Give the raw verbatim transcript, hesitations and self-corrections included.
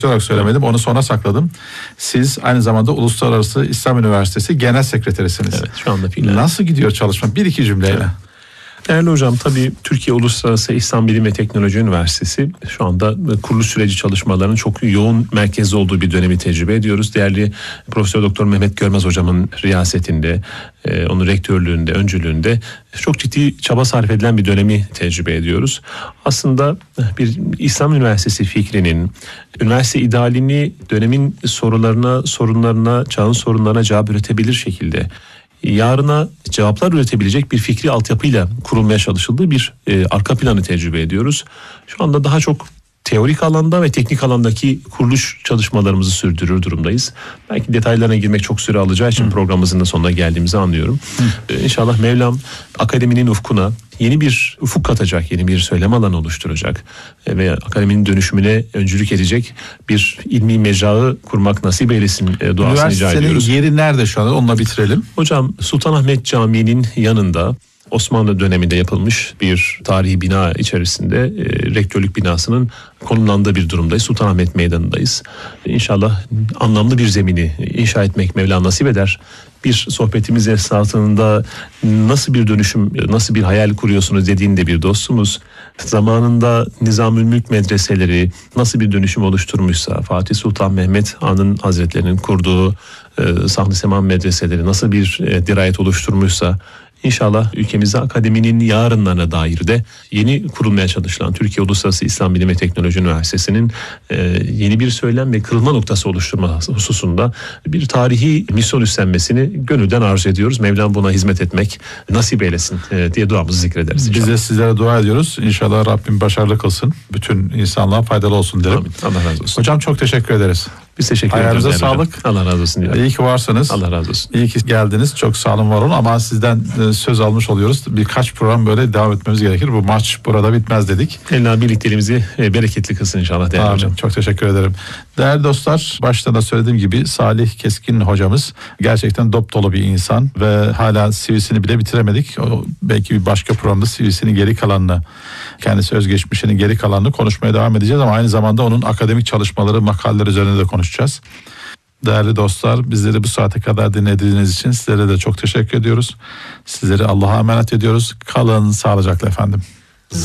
olarak söylemedim, onu sona sakladım. Siz aynı zamanda Uluslararası İslam Üniversitesi Genel Sekreterisiniz. Evet, şu anda filan. Nasıl gidiyor çalışma? Bir iki cümleyle. Evet. Değerli hocam, tabii Türkiye Uluslararası İslam Bilim ve Teknoloji Üniversitesi şu anda kuruluş süreci çalışmalarının çok yoğun merkezde olduğu bir dönemi tecrübe ediyoruz. Değerli Profesör Doktor Mehmet Görmez hocamın riyasetinde, onun rektörlüğünde, öncülüğünde çok ciddi çaba sarf edilen bir dönemi tecrübe ediyoruz. Aslında bir İslam Üniversitesi fikrinin, üniversite idealini dönemin sorularına, sorunlarına, çağın sorunlarına cevap üretebilir şekilde, yarına cevaplar üretebilecek bir fikri altyapıyla kurulmaya çalışıldığı bir e, arka planı tecrübe ediyoruz. Şu anda daha çok teorik alanda ve teknik alandaki kuruluş çalışmalarımızı sürdürür durumdayız. Belki detaylarına girmek çok süre alacağı için Hı. programımızın da sonuna geldiğimizi anlıyorum. Ee, İnşallah Mevlam akademinin ufkuna yeni bir ufuk katacak, yeni bir söylem alanı oluşturacak e, ve akademinin dönüşümüne öncülük edecek bir ilmi mecrağı kurmak nasip eylesin e, duasını rica ediyoruz. Üniversitenin yeri nerede şu anda? Onunla bitirelim. Hocam, Sultanahmet Camii'nin yanında, Osmanlı döneminde yapılmış bir tarihi bina içerisinde e, rektörlük binasının konumlandığı bir durumdayız. Sultanahmet Meydanı'ndayız. İnşallah anlamlı bir zemini inşa etmek Mevla nasip eder. Bir sohbetimiz esnasında nasıl bir dönüşüm, nasıl bir hayal kuruyorsunuz dediğinde bir dostumuz, zamanında Nizamülmülk medreseleri nasıl bir dönüşüm oluşturmuşsa, Fatih Sultan Mehmet Han'ın Hazretlerinin kurduğu e, Sahn-ı Seman medreseleri nasıl bir e, dirayet oluşturmuşsa, İnşallah ülkemizde akademinin yarınlarına dair de yeni kurulmaya çalışılan Türkiye Uluslararası İslam Bilim ve Teknoloji Üniversitesi'nin e, yeni bir söylem ve kırılma noktası oluşturma hususunda bir tarihi misyon üstlenmesini gönülden arzu ediyoruz. Mevlam buna hizmet etmek nasip eylesin e, diye duamızı zikrederiz inşallah. Biz de sizlere dua ediyoruz. İnşallah Rabbim başarılı kılsın. Bütün insanlığa faydalı olsun derim. Amin. Allah razı olsun. Hocam çok teşekkür ederiz. Biz teşekkür ederiz. Ayağınıza sağlık. Allah razı olsun. İyi ki varsınız. Allah razı olsun. İyi ki geldiniz. Çok sağ olun, var olun. Ama sizden söz almış oluyoruz. Birkaç program böyle devam etmemiz gerekir. Bu maç burada bitmez dedik. Allah birlikteliğimizi bereketli kılsın inşallah değerli Amin. hocam. Çok teşekkür ederim. Değerli dostlar, başta da söylediğim gibi Salih Keskin hocamız gerçekten dop dolu bir insan ve hala C V'sini bile bitiremedik. O, belki bir başka programda C V'sinin geri kalanını, kendisi özgeçmişinin geri kalanını konuşmaya devam edeceğiz ama aynı zamanda onun akademik çalışmaları, makaleler üzerine de konuşacağız. Değerli dostlar, bizleri bu saate kadar dinlediğiniz için sizlere de çok teşekkür ediyoruz. Sizleri Allah'a emanet ediyoruz. Kalın sağlıcakla efendim.